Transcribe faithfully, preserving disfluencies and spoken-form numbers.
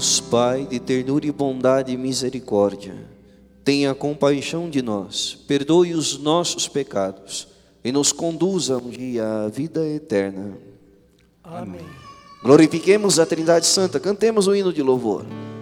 Deus Pai de ternura e bondade e misericórdia, tenha compaixão de nós, perdoe os nossos pecados e nos conduza um dia à vida eterna. Amém. Glorifiquemos a Trindade Santa, cantemos o hino de louvor.